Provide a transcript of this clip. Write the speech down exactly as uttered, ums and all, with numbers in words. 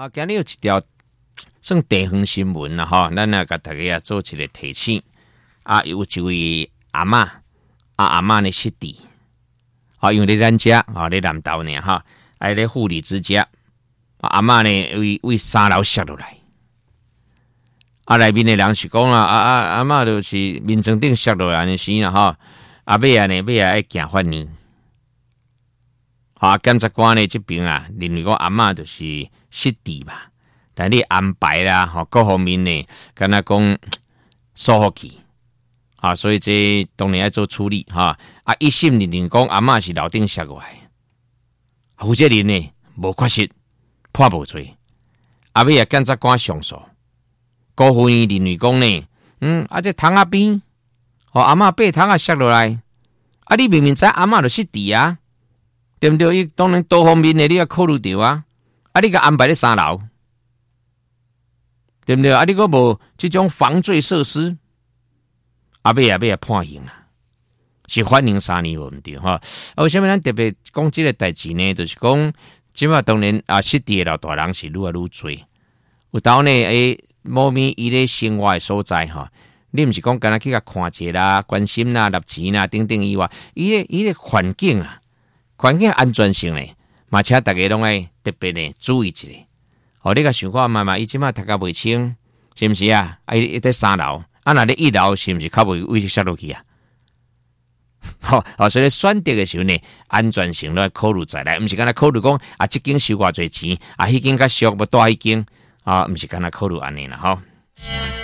啊，今日有一条算地方新闻啦，哈，咱啊甲大家啊做一个提醒啊，有一位阿嬷啊，阿嬷呢失智，啊，因为咧咱家啊咧南投呢哈，啊咧护理之家，啊阿嬷呢为为三楼摔落来，啊内面的人是讲啊啊啊阿嬷就是面床顶摔落来安尼时啦哈，啊尾啊呢尾啊爱行法院。啊，检察官呢这边啊，认为讲阿嬷就是失智嘛，但你安排啦，吼各方面呢，敢若讲疏忽去，啊，所以这当然要做处理哈。啊，一审认定讲阿嬷是楼顶摔过来，负责人呢无确实判无罪，啊尾啊检察官上诉，高分院认为讲呢，嗯，啊这窗仔边，哦阿嬷背窗仔摔落来，啊你明明知阿嬷就失智啊。对不对？伊当然多方面的你要考虑到啊，啊，你个安排咧三楼，对不对？啊，你个无这种防罪设施，啊，尾啊尾啊判刑啊，是反刑三年无毋对哈。啊，为什么咱特别讲这个代志呢？就是讲，即马当然啊，失智的老大人是愈来愈多，有当呢诶，某面伊咧生活的所在哈，你毋是讲干那去甲看者啦、关心啦、纳钱啦等等以外，伊咧伊咧环境啊。环境安全性呢，嘛请大家拢爱特别呢注意一下。哦，你甲想看妈妈，伊即马读甲袂清，是毋是啊？啊，伊在三楼，啊，那咧一楼是毋是较袂危摔落去啊？好、哦，所以选择的时候呢，安全性都要考虑在内，毋是干那考虑讲啊，即间收偌侪钱，啊，迄间较俗，要带迄间啊，毋是干那考虑安尼啦，吼。